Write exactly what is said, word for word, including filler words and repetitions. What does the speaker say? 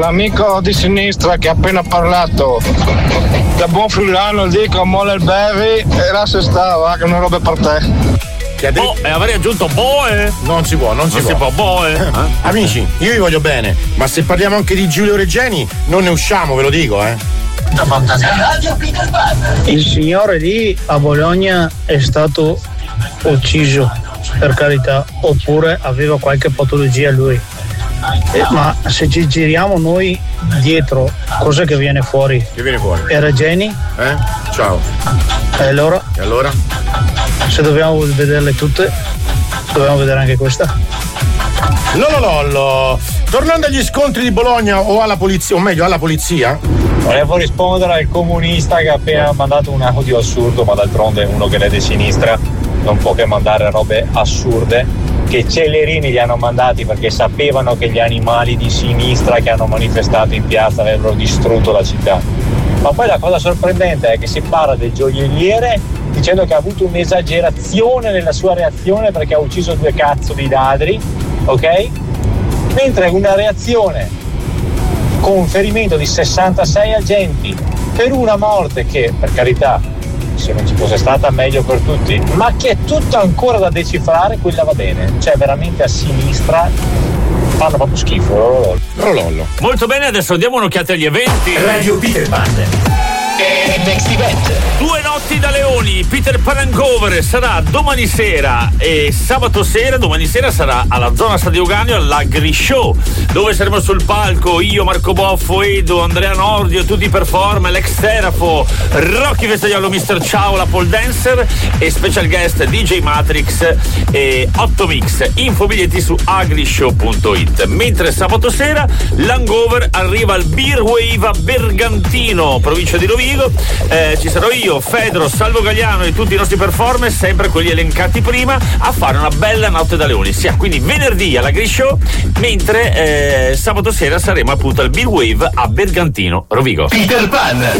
l'amico di sinistra che ha appena parlato, da buon friulano dico molla il Berry e là se stava, che è una roba per te. Che detto... Oh, e avrei aggiunto boe. Non si può, non si, non può. si può, boe. Eh? Amici, io vi voglio bene, ma se parliamo anche di Giulio Regeni, non ne usciamo, ve lo dico, eh. Il signore lì a Bologna è stato ucciso, per carità, oppure aveva qualche patologia lui. Eh, ma se ci giriamo noi dietro, cos'è che viene fuori? Che viene fuori? E Regeni? Eh? Ciao. E allora? E allora? Se dobbiamo vederle tutte, dobbiamo vedere anche questa. Lollo lollo. Tornando agli scontri di Bologna o alla polizia, o meglio alla polizia. Volevo rispondere al comunista che ha appena mandato un audio assurdo, ma d'altronde uno che è di sinistra non può che mandare robe assurde, che Cellerini li hanno mandati perché sapevano che gli animali di sinistra che hanno manifestato in piazza avrebbero distrutto la città. Ma poi la cosa sorprendente è che si parla del gioielliere dicendo che ha avuto un'esagerazione nella sua reazione perché ha ucciso due cazzo di ladri, ok? Mentre una reazione con ferimento di sessantasei agenti per una morte che, per carità, se non ci fosse stata meglio per tutti, ma che è tutto ancora da decifrare, quella va bene. Cioè veramente a sinistra fanno proprio schifo. Lollo. Lollo. Molto bene, adesso diamo un'occhiata agli eventi. Radio Peter Pan. Next event. Due notti da leoni, Peter Pan Hangover sarà domani sera e sabato sera, domani sera sarà alla zona Stadio Ganio all'Agri Show, dove saremo sul palco io, Marco Boffo, Edo, Andrea Nordio, tutti i performer, l'ex Serafo, Rocky Vestagliolo, mister Ciao, la pole dancer e special guest D J Matrix e otto Mix. Info biglietti su agrishow punto it. Mentre sabato sera l'Hangover arriva al Beer Wave a Bergantino, provincia di Rovigo. Eh, ci sarò io, Fedro, Salvo Gagliano e tutti i nostri performer, sempre quelli elencati prima, a fare una bella notte da leoni. Sia quindi venerdì alla Gris Show, mentre eh, sabato sera saremo appunto al Beer Wave a Bergantino, Rovigo. Peter Pan.